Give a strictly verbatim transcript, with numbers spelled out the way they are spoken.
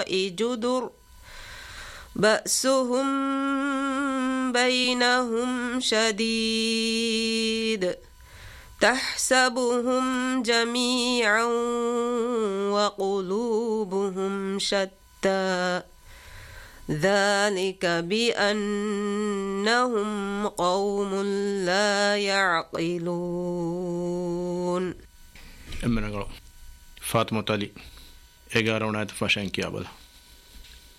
وراء جدر بأسهم بينهم شديد تحسبهم جميعا وقلوبهم شتى ذلك بأنهم قوم لا يعقلون. فاطمة علي اگارہ آیت فاشن کیا بلا